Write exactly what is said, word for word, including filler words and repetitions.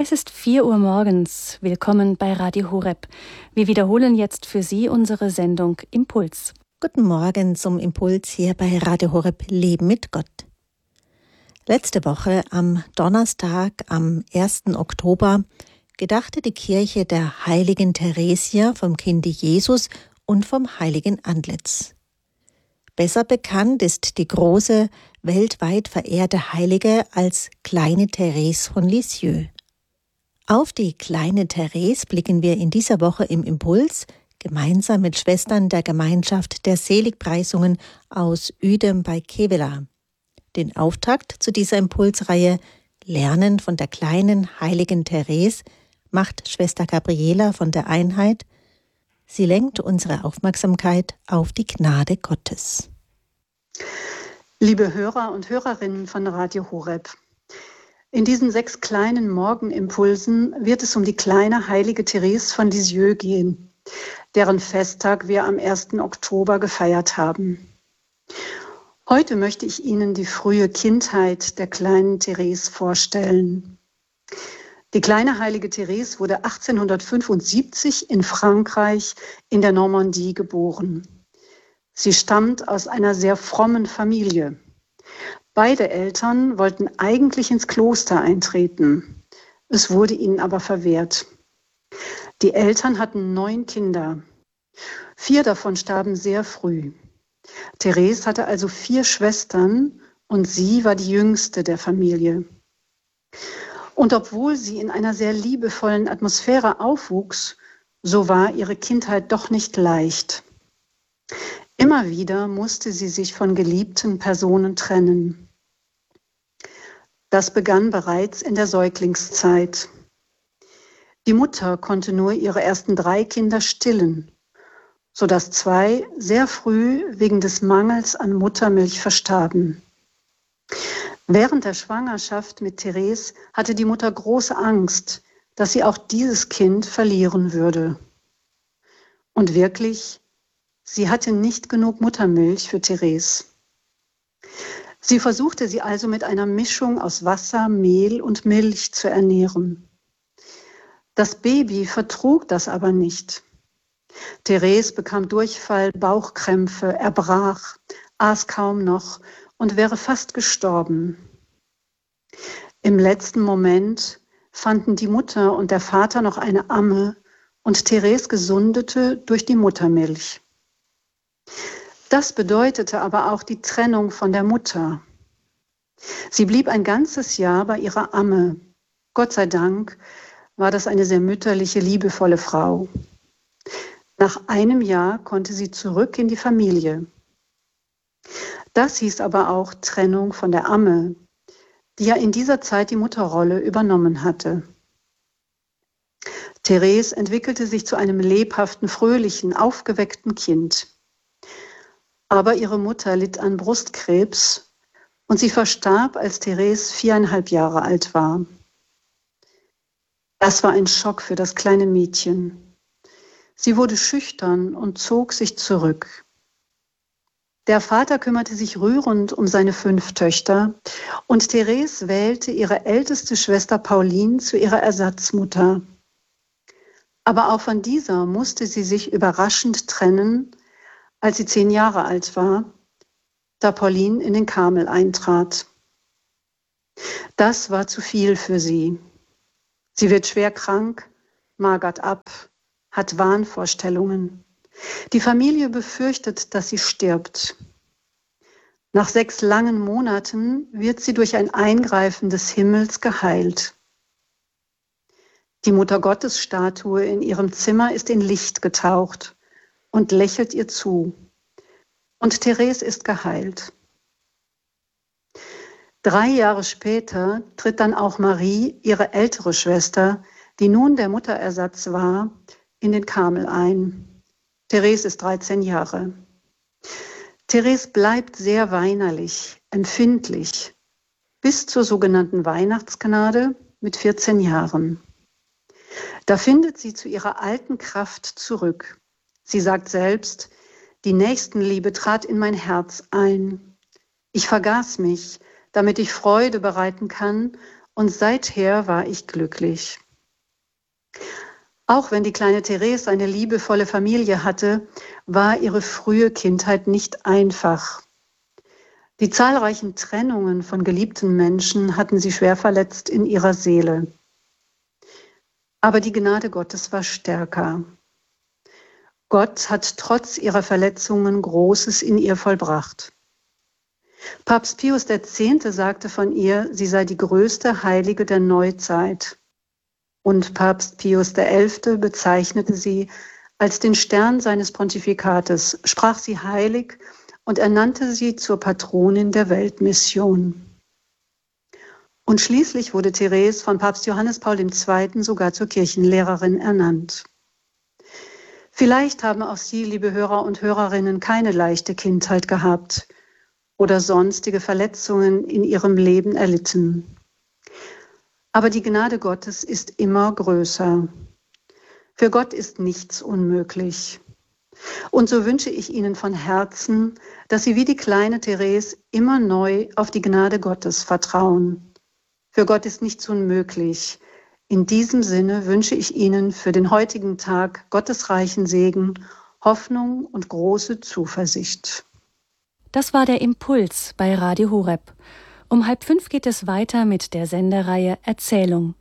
Es ist vier Uhr morgens. Willkommen bei Radio Horeb. Wir wiederholen jetzt für Sie unsere Sendung Impuls. Guten Morgen zum Impuls hier bei Radio Horeb Leben mit Gott. Letzte Woche am Donnerstag, am ersten Oktober, gedachte die Kirche der heiligen Theresia vom Kinde Jesus und vom heiligen Antlitz. Besser bekannt ist die große, weltweit verehrte Heilige als kleine Therese von Lisieux. Auf die kleine Therese blicken wir in dieser Woche im Impuls, gemeinsam mit Schwestern der Gemeinschaft der Seligpreisungen aus Uedem bei Kevela. Den Auftakt zu dieser Impulsreihe Lernen von der kleinen heiligen Therese macht Schwester Gabriela von der Einheit. Sie lenkt unsere Aufmerksamkeit auf die Gnade Gottes. Liebe Hörer und Hörerinnen von Radio Horeb, in diesen sechs kleinen Morgenimpulsen wird es um die kleine heilige Therese von Lisieux gehen, deren Festtag wir am ersten Oktober gefeiert haben. Heute möchte ich Ihnen die frühe Kindheit der kleinen Therese vorstellen. Die kleine heilige Therese wurde achtzehnhundertfünfundsiebzig in Frankreich in der Normandie geboren. Sie stammt aus einer sehr frommen Familie. Beide Eltern wollten eigentlich ins Kloster eintreten. Es wurde ihnen aber verwehrt. Die Eltern hatten neun Kinder. Vier davon starben sehr früh. Therese hatte also vier Schwestern und sie war die jüngste der Familie. Und obwohl sie in einer sehr liebevollen Atmosphäre aufwuchs, so war ihre Kindheit doch nicht leicht. Immer wieder musste sie sich von geliebten Personen trennen. Das begann bereits in der Säuglingszeit. Die Mutter konnte nur ihre ersten drei Kinder stillen, sodass zwei sehr früh wegen des Mangels an Muttermilch verstarben. Während der Schwangerschaft mit Therese hatte die Mutter große Angst, dass sie auch dieses Kind verlieren würde. Und wirklich, sie hatte nicht genug Muttermilch für Therese. Sie versuchte sie also mit einer Mischung aus Wasser, Mehl und Milch zu ernähren. Das Baby vertrug das aber nicht. Therese bekam Durchfall, Bauchkrämpfe, erbrach, aß kaum noch und wäre fast gestorben. Im letzten Moment fanden die Mutter und der Vater noch eine Amme und Therese gesundete durch die Muttermilch. Das bedeutete aber auch die Trennung von der Mutter. Sie blieb ein ganzes Jahr bei ihrer Amme. Gott sei Dank war das eine sehr mütterliche, liebevolle Frau. Nach einem Jahr konnte sie zurück in die Familie. Das hieß aber auch Trennung von der Amme, die ja in dieser Zeit die Mutterrolle übernommen hatte. Therese entwickelte sich zu einem lebhaften, fröhlichen, aufgeweckten Kind. Aber ihre Mutter litt an Brustkrebs und sie verstarb, als Therese viereinhalb Jahre alt war. Das war ein Schock für das kleine Mädchen. Sie wurde schüchtern und zog sich zurück. Der Vater kümmerte sich rührend um seine fünf Töchter und Therese wählte ihre älteste Schwester Pauline zu ihrer Ersatzmutter. Aber auch von dieser musste sie sich überraschend trennen, als sie zehn Jahre alt war, da Pauline in den Karmel eintrat. Das war zu viel für sie. Sie wird schwer krank, magert ab, hat Wahnvorstellungen. Die Familie befürchtet, dass sie stirbt. Nach sechs langen Monaten wird sie durch ein Eingreifen des Himmels geheilt. Die Muttergottesstatue in ihrem Zimmer ist in Licht getaucht und lächelt ihr zu. Und Therese ist geheilt. Drei Jahre später tritt dann auch Marie, ihre ältere Schwester, die nun der Mutterersatz war, in den Karmel ein. Therese ist dreizehn Jahre. Therese bleibt sehr weinerlich, empfindlich, bis zur sogenannten Weihnachtsgnade mit vierzehn Jahren. Da findet sie zu ihrer alten Kraft zurück. Sie sagt selbst, die Nächstenliebe trat in mein Herz ein. Ich vergaß mich, damit ich Freude bereiten kann und seither war ich glücklich. Auch wenn die kleine Therese eine liebevolle Familie hatte, war ihre frühe Kindheit nicht einfach. Die zahlreichen Trennungen von geliebten Menschen hatten sie schwer verletzt in ihrer Seele. Aber die Gnade Gottes war stärker. Gott hat trotz ihrer Verletzungen Großes in ihr vollbracht. Papst Pius X. sagte von ihr, sie sei die größte Heilige der Neuzeit. Und Papst Pius der Elfte bezeichnete sie als den Stern seines Pontifikates, sprach sie heilig und ernannte sie zur Patronin der Weltmission. Und schließlich wurde Therese von Papst Johannes Paul der Zweite sogar zur Kirchenlehrerin ernannt. Vielleicht haben auch Sie, liebe Hörer und Hörerinnen, keine leichte Kindheit gehabt oder sonstige Verletzungen in Ihrem Leben erlitten. Aber die Gnade Gottes ist immer größer. Für Gott ist nichts unmöglich. Und so wünsche ich Ihnen von Herzen, dass Sie wie die kleine Therese immer neu auf die Gnade Gottes vertrauen. Für Gott ist nichts unmöglich. In diesem Sinne wünsche ich Ihnen für den heutigen Tag Gottes reichen Segen, Hoffnung und große Zuversicht. Das war der Impuls bei Radio Horeb. Um halb fünf geht es weiter mit der Sendereihe Erzählung.